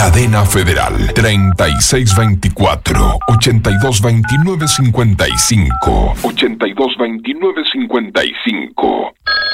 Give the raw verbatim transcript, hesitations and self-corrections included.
Cadena Federal treinta y seis veinticuatro, ochenta y dos veintinueve cincuenta y cinco, ochenta y dos veintinueve cincuenta y cinco.